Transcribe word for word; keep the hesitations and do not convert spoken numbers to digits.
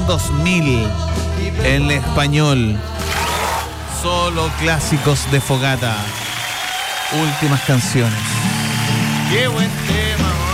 dos mil en español. Solo clásicos de Fogata. Últimas canciones. Qué buen tema.